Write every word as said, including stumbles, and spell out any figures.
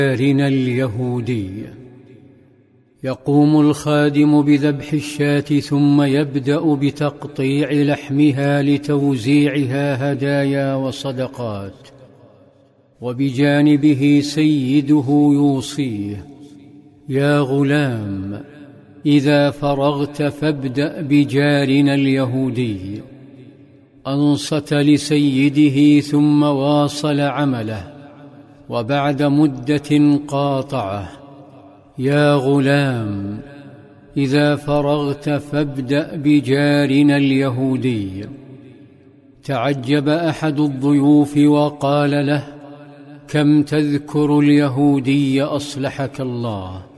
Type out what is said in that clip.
جارنا اليهودي. يقوم الخادم بذبح الشاة ثم يبدأ بتقطيع لحمها لتوزيعها هدايا وصدقات، وبجانبه سيده يوصيه: يا غلام، إذا فرغت فابدأ بجارنا اليهودي. أنصت لسيده ثم واصل عمله، وبعد مدة قاطعه: يا غلام، إذا فرغت فابدأ بجارنا اليهودي. تعجب أحد الضيوف وقال له: كم تذكر اليهودي أصلحك الله؟